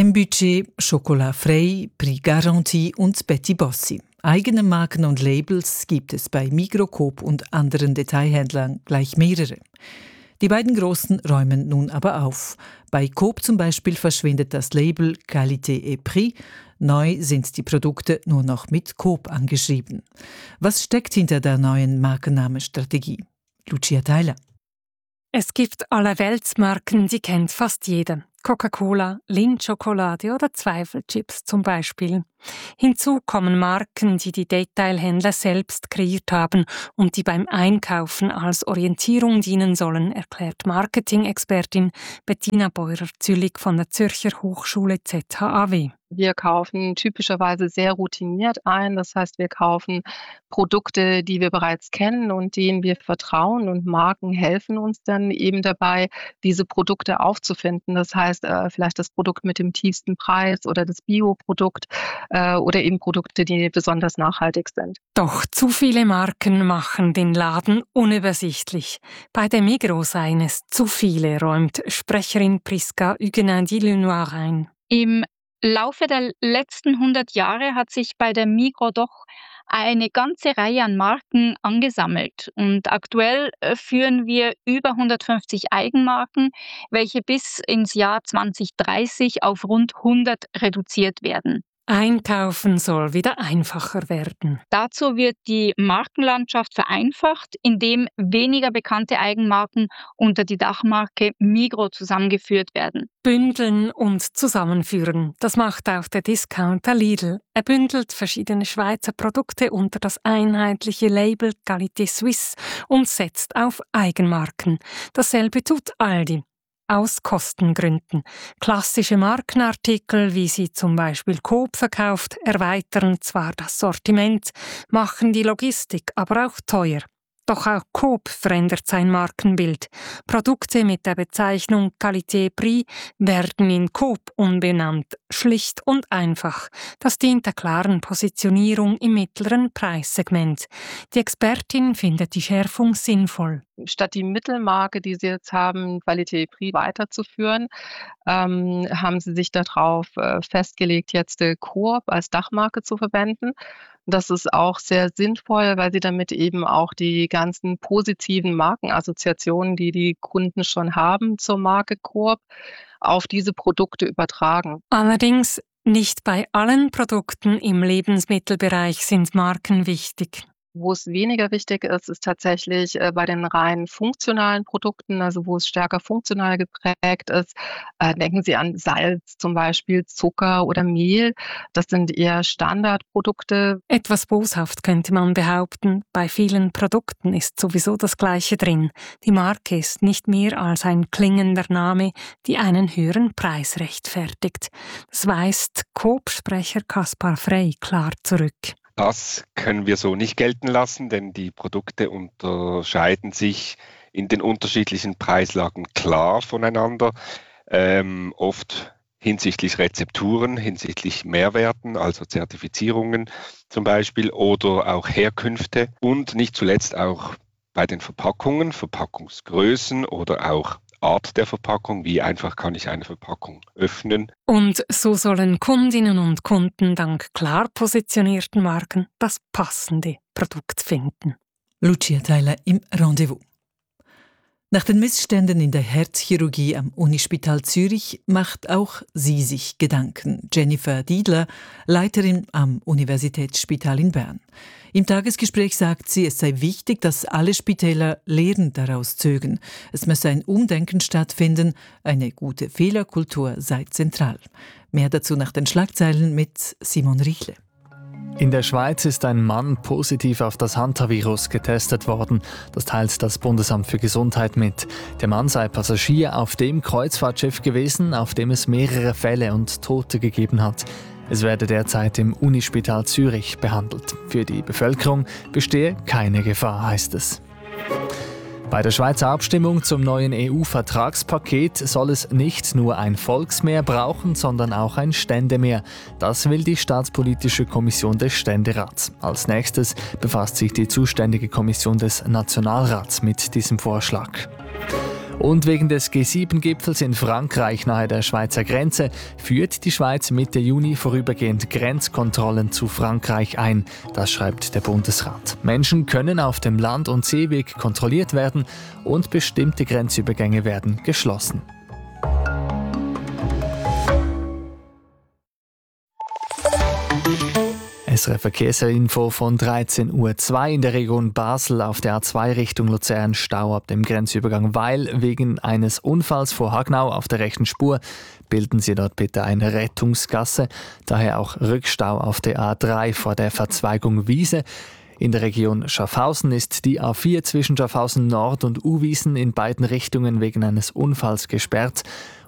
Crème Bûcher, Chocolat Frey, Prix Garantie und Betty Bossi. Eigene Marken und Labels gibt es bei Migros, Coop und anderen Detailhändlern gleich mehrere. Die beiden Großen räumen nun aber auf. Bei Coop zum Beispiel verschwindet das Label Qualité et Prix. Neu sind die Produkte nur noch mit Coop angeschrieben. Was steckt hinter der neuen Markennamenstrategie? Lucia Theiler. Es gibt allerweltsmarken, die kennt fast jeder. Coca-Cola, Lindt-Schokolade oder Zweifelchips zum Beispiel. Hinzu kommen Marken, die die Detailhändler selbst kreiert haben und die beim Einkaufen als Orientierung dienen sollen, erklärt Marketing-Expertin Bettina Beurer-Züllig von der Zürcher Hochschule ZHAW. Wir kaufen typischerweise sehr routiniert ein. Das heißt, wir kaufen Produkte, die wir bereits kennen und denen wir vertrauen. Und Marken helfen uns dann eben dabei, diese Produkte aufzufinden. Das heißt, vielleicht das Produkt mit dem tiefsten Preis oder das Bioprodukt oder eben Produkte, die besonders nachhaltig sind. Doch zu viele Marken machen den Laden unübersichtlich. Bei der Migros seien es zu viele, räumt Sprecherin Prisca Huguenin-Dillenoir ein. Im Laufe der letzten 100 Jahre hat sich bei der Migros doch eine ganze Reihe an Marken angesammelt. Und aktuell führen wir über 150 Eigenmarken, welche bis ins Jahr 2030 auf rund 100 reduziert werden. Einkaufen soll wieder einfacher werden. Dazu wird die Markenlandschaft vereinfacht, indem weniger bekannte Eigenmarken unter die Dachmarke Migros zusammengeführt werden. Bündeln und zusammenführen, das macht auch der Discounter Lidl. Er bündelt verschiedene Schweizer Produkte unter das einheitliche Label Qualité Suisse und setzt auf Eigenmarken. Dasselbe tut Aldi. Aus Kostengründen. Klassische Markenartikel, wie sie zum Beispiel Coop verkauft, erweitern zwar das Sortiment, machen die Logistik aber auch teuer. Doch auch Coop verändert sein Markenbild. Produkte mit der Bezeichnung Qualité Prix werden in Coop umbenannt. Schlicht und einfach. Das dient der klaren Positionierung im mittleren Preissegment. Die Expertin findet die Schärfung sinnvoll. Statt die Mittelmarke, die sie jetzt haben, Qualité Prix weiterzuführen, haben sie sich darauf festgelegt, jetzt Coop als Dachmarke zu verwenden. Das ist auch sehr sinnvoll, weil sie damit eben auch die ganzen positiven Markenassoziationen, die die Kunden schon haben zur Marke Coop, auf diese Produkte übertragen. Allerdings nicht bei allen Produkten im Lebensmittelbereich sind Marken wichtig. Wo es weniger wichtig ist, ist tatsächlich bei den rein funktionalen Produkten, also wo es stärker funktional geprägt ist. Denken Sie an Salz zum Beispiel, Zucker oder Mehl. Das sind eher Standardprodukte. Etwas boshaft könnte man behaupten, bei vielen Produkten ist sowieso das Gleiche drin. Die Marke ist nicht mehr als ein klingender Name, die einen höheren Preis rechtfertigt. Das weist Coop-Sprecher Kaspar Frey klar zurück. Das können wir so nicht gelten lassen, denn die Produkte unterscheiden sich in den unterschiedlichen Preislagen klar voneinander, oft hinsichtlich Rezepturen, hinsichtlich Mehrwerten, also Zertifizierungen zum Beispiel, oder auch Herkünfte und nicht zuletzt auch bei den Verpackungen, Verpackungsgrößen oder auch Art der Verpackung, wie einfach kann ich eine Verpackung öffnen. Und so sollen Kundinnen und Kunden dank klar positionierten Marken das passende Produkt finden. Lucia Theiler im Rendezvous. Nach den Missständen in der Herzchirurgie am Unispital Zürich macht auch sie sich Gedanken. Jennifer Diedler, Leiterin am Universitätsspital in Bern. Im Tagesgespräch sagt sie, es sei wichtig, dass alle Spitäler Lehren daraus zögen. Es müsse ein Umdenken stattfinden, eine gute Fehlerkultur sei zentral. Mehr dazu nach den Schlagzeilen mit Simon Richle. In der Schweiz ist ein Mann positiv auf das Hantavirus getestet worden. Das teilt das Bundesamt für Gesundheit mit. Der Mann sei Passagier auf dem Kreuzfahrtschiff gewesen, auf dem es mehrere Fälle und Tote gegeben hat. Es werde derzeit im Unispital Zürich behandelt. Für die Bevölkerung bestehe keine Gefahr, heißt es. Bei der Schweizer Abstimmung zum neuen EU-Vertragspaket soll es nicht nur ein Volksmehr brauchen, sondern auch ein Ständemehr. Das will die Staatspolitische Kommission des Ständerats. Als nächstes befasst sich die zuständige Kommission des Nationalrats mit diesem Vorschlag. Und wegen des G7-Gipfels in Frankreich nahe der Schweizer Grenze führt die Schweiz Mitte Juni vorübergehend Grenzkontrollen zu Frankreich ein. Das schreibt der Bundesrat. Menschen können auf dem Land- und Seeweg kontrolliert werden und bestimmte Grenzübergänge werden geschlossen. SRF Verkehrsinfo von 13:02 Uhr in der Region Basel auf der A2 Richtung Luzern Stau ab dem Grenzübergang Weil. Wegen eines Unfalls vor Hagnau auf der rechten Spur bilden Sie dort bitte eine Rettungsgasse. Daher auch Rückstau auf der A3 vor der Verzweigung Wiese. In der Region Schaffhausen ist die A4 zwischen Schaffhausen Nord und Uwiesen in beiden Richtungen wegen eines Unfalls gesperrt.